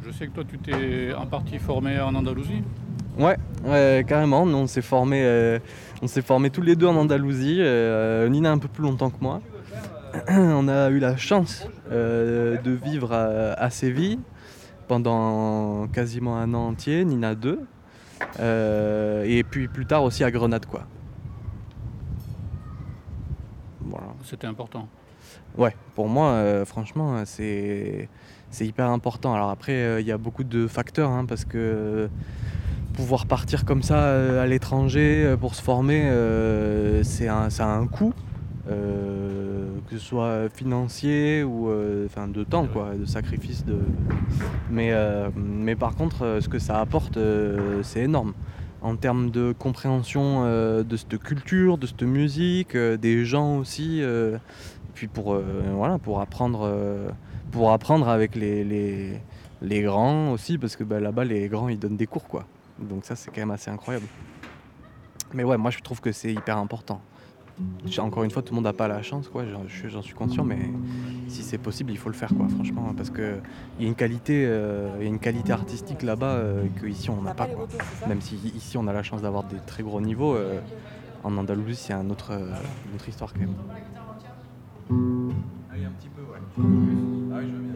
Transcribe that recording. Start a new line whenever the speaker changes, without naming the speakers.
Je sais que toi, tu t'es en partie formé en Andalousie.
Ouais, ouais, carrément. Nous, on s'est formés tous les deux en Andalousie. Nina un peu plus longtemps que moi. On a eu la chance de vivre à Séville pendant quasiment un an entier, Nina 2. Et puis plus tard aussi à Grenade, quoi. Voilà.
C'était important.
Ouais, pour moi, franchement, c'est hyper important. Alors après, il y a beaucoup de facteurs, hein, parce que pouvoir partir comme ça à l'étranger pour se former, ça a un coût, que ce soit financier ou de temps, quoi, de sacrifice. Mais par contre, ce que ça apporte, c'est énorme. En termes de compréhension de cette culture, de cette musique, des gens aussi. Puis pour apprendre avec les grands aussi, parce que là-bas, les grands, ils donnent des cours, quoi. Donc ça, c'est quand même assez incroyable. Mais ouais, moi, je trouve que c'est hyper important. Encore une fois, tout le monde n'a pas la chance, quoi. J'en suis conscient, mais si c'est possible, il faut le faire, quoi, franchement, parce que il y a une qualité artistique là-bas que ici on n'a pas, quoi. Même si ici on a la chance d'avoir des très gros niveaux, en Andalousie, c'est une autre histoire quand même.
Ah oui, un petit peu, ouais. Ah oui, je veux bien.